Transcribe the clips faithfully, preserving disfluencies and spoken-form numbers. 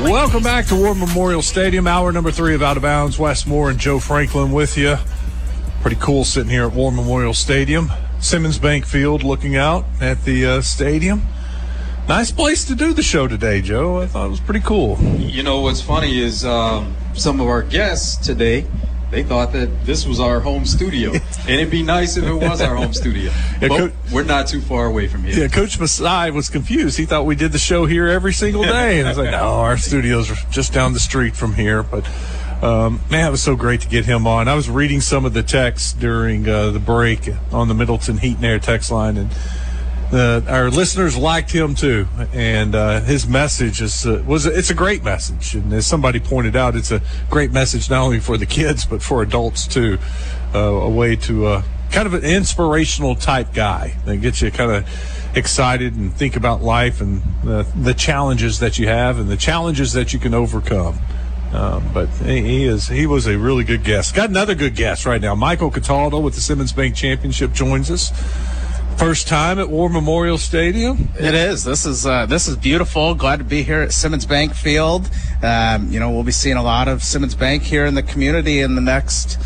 Welcome back to War Memorial Stadium, hour number three of Out of Bounds. Wes Moore and Joe Franklin with you. Pretty cool sitting here at War Memorial Stadium. Simmons Bank Field looking out at the uh, stadium. Nice place to do the show today, Joe. I thought it was pretty cool. You know, what's funny is um, some of our guests today, they thought that this was our home studio. And it'd be nice if it was our home studio. Yeah, but Co- we're not too far away from here. Yeah, Coach Masai was confused. He thought we did the show here every single day. And I was like, no, our studios are just down the street from here. But, um, man, it was so great to get him on. I was reading some of the texts during uh, the break on the Middleton Heat and Air text line, and Uh, our listeners liked him too, and uh, his message is uh, was it's a great message. And as somebody pointed out, it's a great message not only for the kids but for adults too. Uh, a way to uh, kind of an inspirational type guy that gets you kind of excited and think about life and uh, the challenges that you have and the challenges that you can overcome. Uh, but he, he is he was a really good guest. Got another good guest right now. Michael Cataldo with the Simmons Bank Championship joins us. First time at War Memorial Stadium. It is. This is uh, this is beautiful. Glad to be here at Simmons Bank Field. Um, you know, we'll be seeing a lot of Simmons Bank here in the community in the next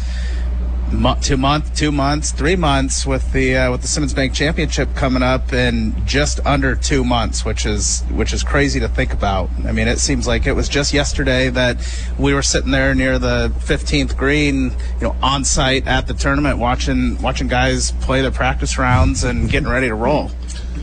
mo- two month, two months, three months with the uh, with the Simmons Bank Championship coming up in just under two months, which is which is crazy to think about. I mean, it seems like it was just yesterday that we were sitting there near the fifteenth green, you know, on site at the tournament, watching watching guys play their practice rounds and getting ready to roll.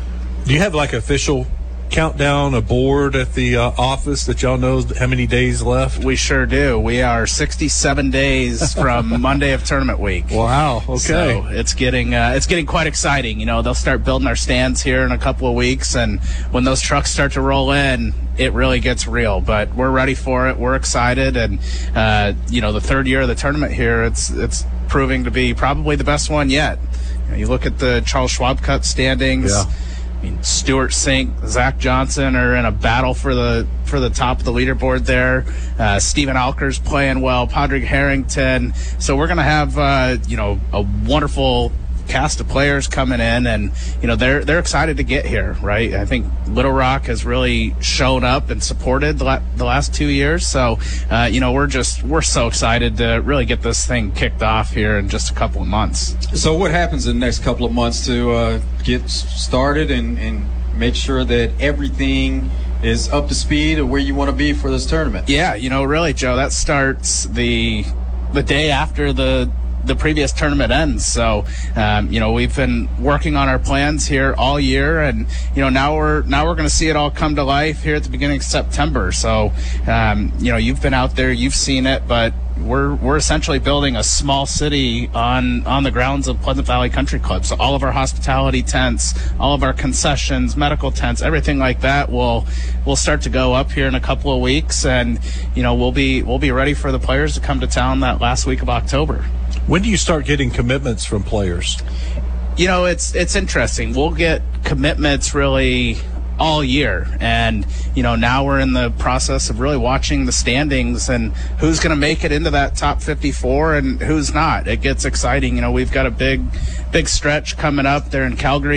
Do you have like official countdown, a board at the uh, office that y'all know how many days left? We sure do. We are sixty-seven days from Monday of tournament week. Wow. Okay. So it's getting uh, it's getting quite exciting. You know, they'll start building our stands here in a couple of weeks, and when those trucks start to roll in, it really gets real. But we're ready for it. We're excited, and uh, you know, the third year of the tournament here, it's it's proving to be probably the best one yet. You know, you look at the Charles Schwab Cup standings. Yeah. I mean, Stuart Sink, Zach Johnson are in a battle for the for the top of the leaderboard there. Uh, Stephen Alker's playing well, Padraig Harrington. So we're going to have, uh, you know, a wonderful cast of players coming in, and, you know, they're they're excited to get here, right? I think Little Rock has really shown up and supported the, la- the last two years. So, uh, you know, we're just we're so excited to really get this thing kicked off here in just a couple of months. So what happens in the next couple of months to uh, get started and, and make sure that everything is up to speed of where you want to be for this tournament? Yeah, you know, really, Joe, that starts the the day after the the previous tournament ends. So, um, you know, we've been working on our plans here all year, and, you know, now we're now we're going to see it all come to life here at the beginning of September. So, um, you know, you've been out there, you've seen it, but we're we're essentially building a small city on on the grounds of Pleasant Valley Country Club. So all of our hospitality tents, all of our concessions, medical tents, everything like that will will start to go up here in a couple of weeks, and, you know, we'll be we'll be ready for the players to come to town that last week of October. When do you start getting commitments from players? You know, it's it's interesting. We'll get commitments really all year, and, you know, now we're in the process of really watching the standings and who's going to make it into that top fifty-four and who's not. It gets exciting. You know, we've got a big big stretch coming up there in Calgary